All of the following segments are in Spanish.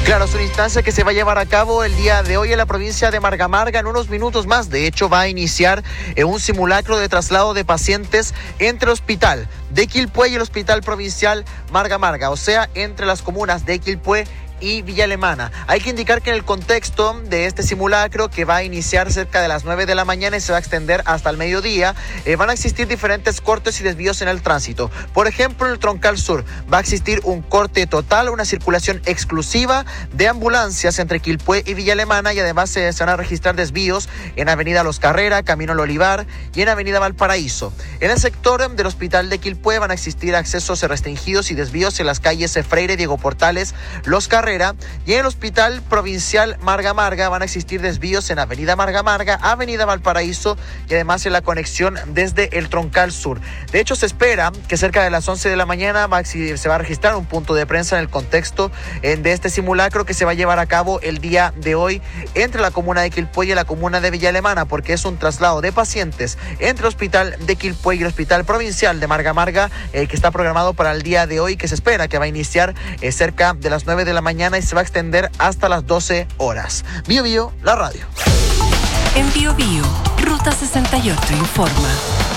Claro, es una instancia que se va a llevar a cabo el día de hoy en la provincia de Marga Marga en unos minutos más. De hecho, va a iniciar un simulacro de traslado de pacientes entre el hospital de Quilpué y el hospital provincial Marga Marga, o sea, entre las comunas de Quilpué y Villa Alemana. Hay que indicar que en el contexto de este simulacro, que va a iniciar cerca de las 9 de la mañana y se va a extender hasta el mediodía, van a existir diferentes cortes y desvíos en el tránsito. Por ejemplo, en el Troncal Sur va a existir un corte total, una circulación exclusiva de ambulancias entre Quilpué y Villa Alemana, y además se van a registrar desvíos en Avenida Los Carrera, Camino El Olivar y en Avenida Valparaíso. En el sector del hospital de Quilpué van a existir accesos restringidos y desvíos en las calles Freire, Diego Portales, Los Carreras, y en el hospital provincial Marga Marga van a existir desvíos en Avenida Marga Marga, Avenida Valparaíso y además en la conexión desde el Troncal Sur. De hecho, se espera que cerca de las 11 de la mañana se va a registrar un punto de prensa en el contexto de este simulacro que se va a llevar a cabo el día de hoy entre la comuna de Quilpué y la comuna de Villa Alemana, porque es un traslado de pacientes entre el hospital de Quilpué y el hospital provincial de Marga Marga, que está programado para el día de hoy, que se espera que va a iniciar cerca de las 9 de la mañana y se va a extender hasta las 12 horas. Bio Bio, la radio. En Bio Bio, Ruta 68 informa.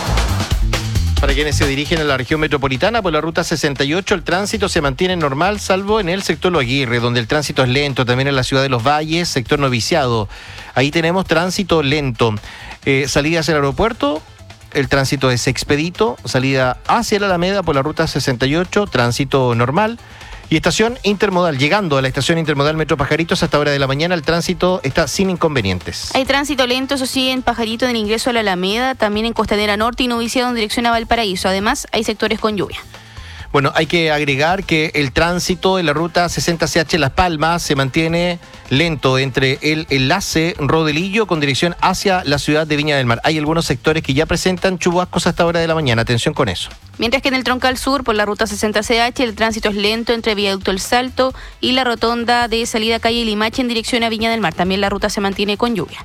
Para quienes se dirigen a la región metropolitana por la Ruta 68, el tránsito se mantiene normal, salvo en el sector Lo Aguirre, donde el tránsito es lento. También en la ciudad de Los Valles, sector Noviciado. Ahí tenemos tránsito lento. Salida hacia el aeropuerto, el tránsito es expedito. Salida hacia la Alameda por la Ruta 68, tránsito normal. Y estación intermodal, llegando a la estación intermodal Metro Pajaritos a esta hora de la mañana, el tránsito está sin inconvenientes. Hay tránsito lento, eso sí, en Pajarito, en ingreso a la Alameda, también en Costanera Norte y Noviciado en dirección a Valparaíso. Además, hay sectores con lluvia. Bueno, hay que agregar que el tránsito en la ruta 60CH Las Palmas se mantiene lento entre el enlace Rodelillo con dirección hacia la ciudad de Viña del Mar. Hay algunos sectores que ya presentan chubascos a esta hora de la mañana. Atención con eso. Mientras que en el Troncal Sur, por la ruta 60CH, el tránsito es lento entre Viaducto El Salto y la rotonda de salida calle Limache en dirección a Viña del Mar. También la ruta se mantiene con lluvia.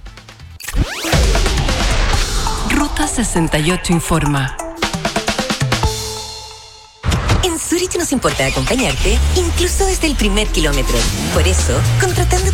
Ruta 68 informa. En Zurich nos importa acompañarte, incluso desde el primer kilómetro. Por eso, contratando